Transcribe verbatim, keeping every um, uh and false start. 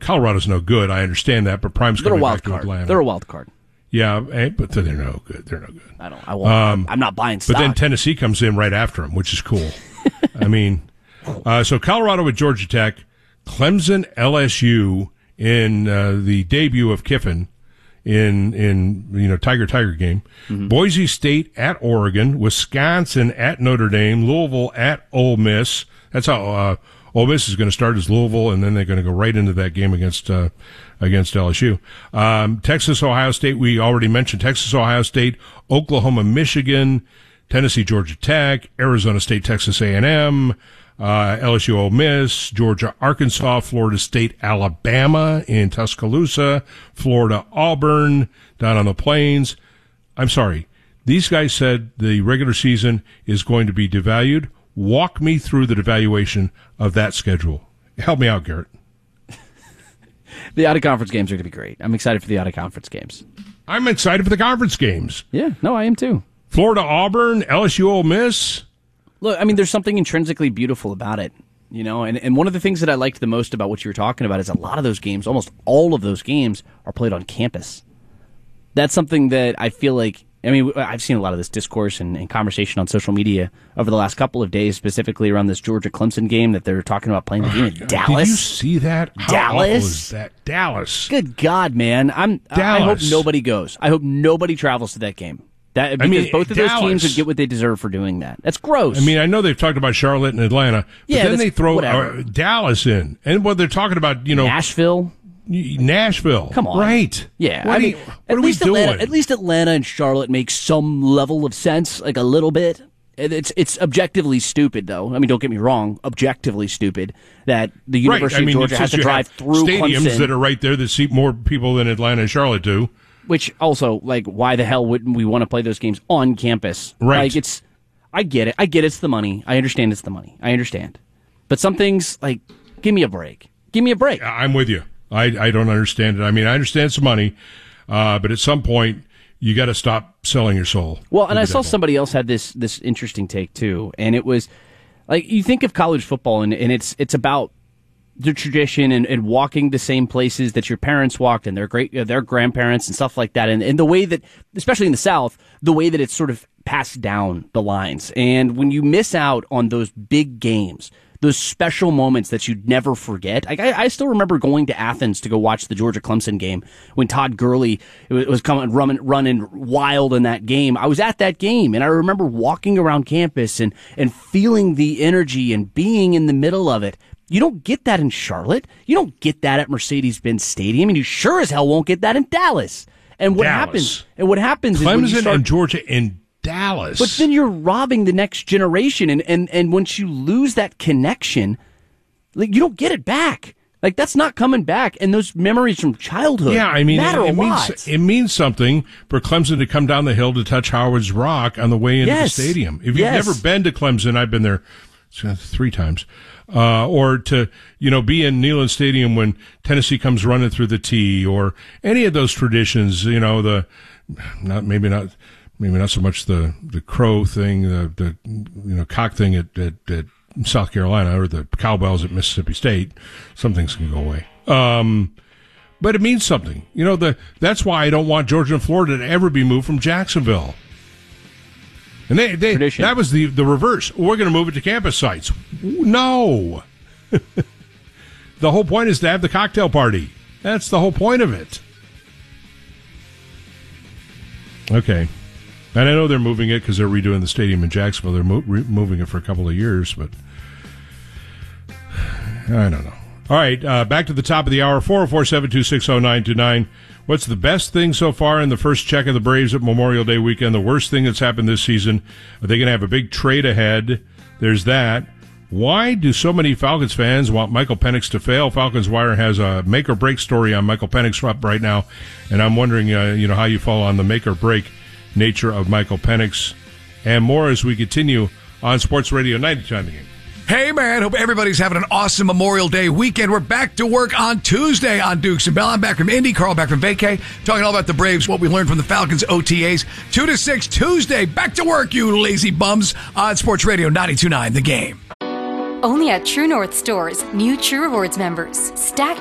Colorado's no good. I understand that, but Prime's coming back to card. Atlanta. They're a wild card. Yeah, but they're no good. They're no good. I don't. I won't. Um, I'm not buying stock. But then Tennessee comes in right after them, which is cool. I mean, uh, so Colorado with Georgia Tech, Clemson, L S U in uh, the debut of Kiffin in in you know Tiger Tiger game. Mm-hmm. Boise State at Oregon, Wisconsin at Notre Dame, Louisville at Ole Miss. That's how uh, Ole Miss is going to start as Louisville, and then they're going to go right into that game against uh, against L S U. Um, Texas, Ohio State. We already mentioned Texas, Ohio State, Oklahoma, Michigan, Tennessee, Georgia Tech, Arizona State, Texas A and M. Uh, L S U, Ole Miss, Georgia, Arkansas, Florida State, Alabama in Tuscaloosa, Florida, Auburn, down on the plains. I'm sorry. These guys said the regular season is going to be devalued. Walk me through the devaluation of that schedule. Help me out, Garrett. The out-of-conference games are going to be great. I'm excited for the out-of-conference games. I'm excited for the conference games. Yeah, no, I am too. Florida, Auburn, L S U, Ole Miss. Look, I mean, there's something intrinsically beautiful about it, you know, and, and one of the things that I liked the most about what you were talking about is a lot of those games, almost all of those games, are played on campus. That's something that I feel like, I mean, I've seen a lot of this discourse and, and conversation on social media over the last couple of days, specifically around this Georgia-Clemson game that they're talking about playing the game in Dallas. Did you see that? How Dallas? awful is that? Dallas. Good God, man. I'm, I hope nobody goes. I hope nobody travels to that game. That, because I mean, both of Dallas, those teams would get what they deserve for doing that. That's gross. I mean, I know they've talked about Charlotte and Atlanta, but yeah, then they throw uh, Dallas in. And what they're talking about, you know. Nashville. Nashville. Come on. Right. Yeah. What I are, mean, you, what at are least we doing? Atlanta, at least Atlanta and Charlotte make some level of sense, like a little bit. It's it's objectively stupid, though. I mean, don't get me wrong. Objectively stupid that the University right. I mean, of Georgia has to drive through stadiums Clemson, that are right there that seat more people than Atlanta and Charlotte do. Which also, like, why the hell wouldn't we want to play those games on campus? Right. Like, it's, I get it. I get it's the money. I understand it's the money. I understand. But some things, like, give me a break. Give me a break. I'm with you. I, I don't understand it. I mean, I understand it's money, uh, but at some point, you got to stop selling your soul. Well, and I saw somebody else had this this interesting take, too. And it was, like, you think of college football, and, and it's it's about the tradition and, and walking the same places that your parents walked and their great uh, their grandparents and stuff like that, and, and the way that, especially in the South, the way that it's sort of passed down the lines. And when you miss out on those big games, those special moments that you'd never forget. Like I, I still remember going to Athens to go watch the Georgia Clemson game when Todd Gurley was coming running, running wild in that game. I was at that game, and I remember walking around campus and and feeling the energy and being in the middle of it. You don't get that in Charlotte. You don't get that at Mercedes-Benz Stadium, and you sure as hell won't get that in Dallas. And what Dallas. happens? And what happens Clemson is when you start, and Georgia in Dallas. But then you're robbing the next generation, and, and, and once you lose that connection, like you don't get it back. Like that's not coming back, and those memories from childhood. Yeah, I mean, matter it, it a lot. means it means something for Clemson to come down the hill to touch Howard's Rock on the way into yes. the stadium. If you've yes. never been to Clemson, I've been there three times. Uh, or to, you know, be in Neyland Stadium when Tennessee comes running through the T, or any of those traditions, you know, the, not, maybe not, maybe not so much the, the crow thing, the, the, you know, cock thing at, at, at South Carolina, or the cowbells at Mississippi State. Some things can go away. Um, but it means something. You know, the, that's why I don't want Georgia and Florida to ever be moved from Jacksonville. And they, they that was the, the reverse. We're going to move it to campus sites. No. The whole point is to have the cocktail party. That's the whole point of it. Okay. And I know they're moving it because they're redoing the stadium in Jacksonville. They're mo- re- moving it for a couple of years, but I don't know. All right, uh, back to the top of the hour, four oh four, seven two six, oh nine two nine. What's the best thing so far in the first check of the Braves at Memorial Day weekend? The worst thing that's happened this season? Are they going to have a big trade ahead? There's that. Why do so many Falcons fans want Michael Penix to fail? Falcons Wire has a make-or-break story on Michael Penix up right now, and I'm wondering, uh, you know, how you fall on the make-or-break nature of Michael Penix, and more as we continue on Sports Radio ninety-two on the Game. Hey, man, hope everybody's having an awesome Memorial Day weekend. We're back to work on Tuesday on Dukes and Bell. I'm back from Indy, Carl back from vacay, talking all about the Braves, what we learned from the Falcons O T As. two to six Tuesday, back to work, you lazy bums, on Sports Radio ninety-two point nine, The Game. Only at True North stores, new True Rewards members stack